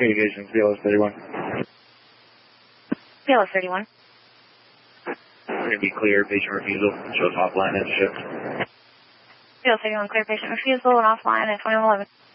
Communications, BLS 31. BLS 31. We're going to be clear, patient refusal, shows offline at shift. BLS 31, clear patient refusal and offline at 2111.